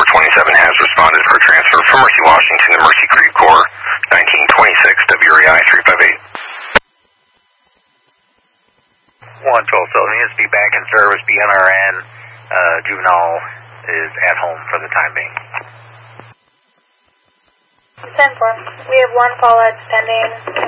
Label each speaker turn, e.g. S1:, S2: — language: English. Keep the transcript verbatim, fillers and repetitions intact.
S1: twenty-seven has responded for transfer from Mercy, Washington to Mercy Creve Coeur, nineteen twenty-six W R E I three five eight.
S2: one twelve seven needs to be back in service. B N R N, uh, juvenile is at home for the time being.
S3: ten four. We have one call that's pending.